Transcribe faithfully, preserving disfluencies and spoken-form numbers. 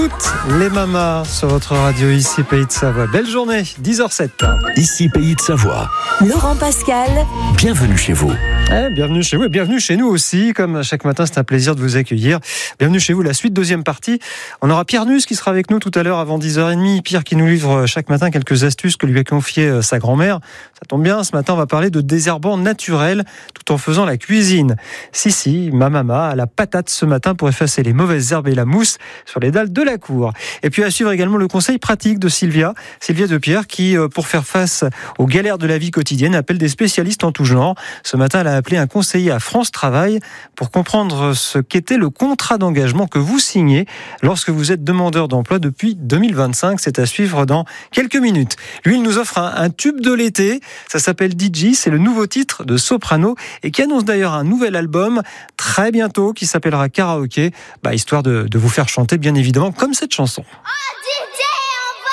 toutes les mamas sur votre radio ici Pays de Savoie. Belle journée, dix heures zéro sept. Ici Pays de Savoie. Laurent Pascal. Bienvenue chez vous. Eh, bienvenue chez vous et bienvenue chez nous aussi. Comme chaque matin, c'est un plaisir de vous accueillir. Bienvenue chez vous, la suite, deuxième partie. On aura Pierre Nus qui sera avec nous tout à l'heure avant dix heures trente. Pierre qui nous livre chaque matin quelques astuces que lui a confiées sa grand-mère. Ça tombe bien, ce matin, on va parler de désherbant naturel tout en faisant la cuisine. Si, si, ma maman a la patate ce matin pour effacer les mauvaises herbes et la mousse sur les dalles de la cour. Et puis à suivre également le conseil pratique de Sylvia, Sylvia de Pierre, qui, pour faire face aux galères de la vie quotidienne, appelle des spécialistes en tout genre. Ce matin, elle a appelé un conseiller à France Travail pour comprendre ce qu'était le contrat d'engagement que vous signez lorsque vous êtes demandeur d'emploi depuis deux mille vingt-cinq. C'est à suivre dans quelques minutes. Lui, il nous offre un, un tube de l'été. Ça s'appelle D J. C'est le nouveau titre de Soprano et qui annonce d'ailleurs un nouvel album très bientôt qui s'appellera Karaoké, bah, histoire de, de vous faire chanter bien évidemment comme cette chanson.